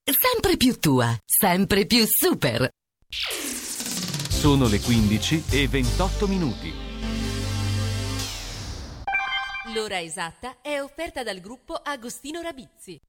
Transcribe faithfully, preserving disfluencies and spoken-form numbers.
sempre più tua, sempre più super. Sono le quindici e ventotto minuti. L'ora esatta è offerta dal gruppo Agostino Rabizzi.